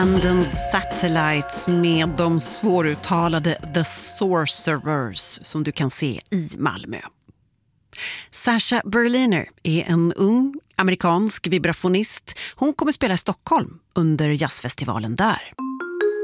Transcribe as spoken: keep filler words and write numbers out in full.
Abandoned Satellites med de svåruttalade The Sorcerers som du kan se i Malmö. Sasha Berliner är en ung amerikansk vibrafonist. Hon kommer spela i Stockholm under jazzfestivalen där.